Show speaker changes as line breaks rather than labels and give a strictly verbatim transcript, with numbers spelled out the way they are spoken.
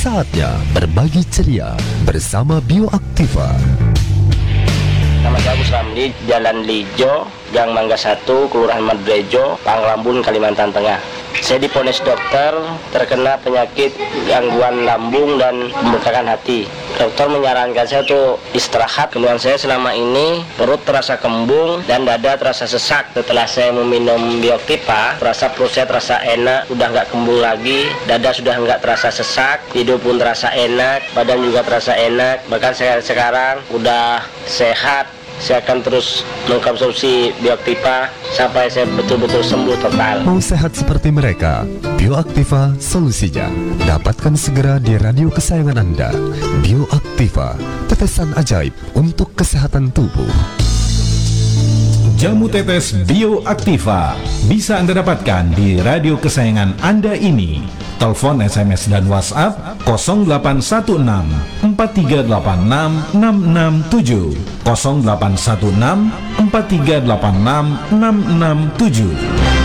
Saatnya berbagi ceria bersama Bioaktiva.
Nama saya Agus Ramli, Jalan Lijo, Gang Mangga satu, Kelurahan Madrejo, Panglambun, Kalimantan Tengah. Saya diponis dokter terkena penyakit gangguan lambung dan pembengkakan hati. Dokter menyarankan saya untuk istirahat. Kemudian saya selama ini perut terasa kembung dan dada terasa sesak. Setelah saya meminum Bioaktiva, terasa perut saya terasa enak, sudah nggak kembung lagi, dada sudah nggak terasa sesak, tidur pun terasa enak, badan juga terasa enak. Bahkan saya sekarang udah sehat. Saya akan terus mengkonsumsi Bioaktiva sampai saya betul-betul sembuh total.
Mau sehat seperti mereka? Bioaktiva solusinya. Dapatkan segera di radio kesayangan Anda. Bioaktiva, tetesan ajaib untuk kesehatan tubuh.
Jamu tetes Bioaktiva bisa Anda dapatkan di radio kesayangan Anda ini. Telepon, S M S, dan WhatsApp nol delapan satu enam empat tiga delapan enam enam enam tujuh, nol delapan satu enam empat tiga delapan enam enam enam tujuh.